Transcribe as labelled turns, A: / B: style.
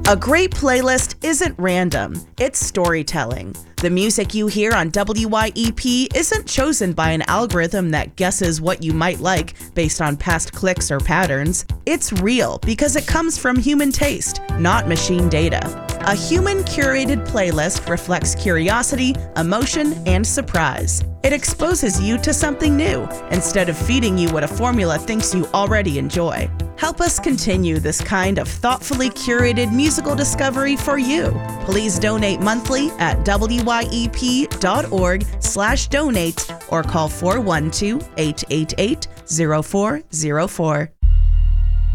A: A great playlist isn't random, it's storytelling. The music you hear on WYEP isn't chosen by an algorithm that guesses what you might like based on past clicks or patterns. It's real because it comes from human taste, not machine data. A human-curated playlist reflects curiosity, emotion, and surprise. It exposes you to something new instead of feeding you what a formula thinks you already enjoy. Help us continue this kind of thoughtfully curated musical discovery for you. Please donate monthly at wyep.org/donate or call 412-888-0404.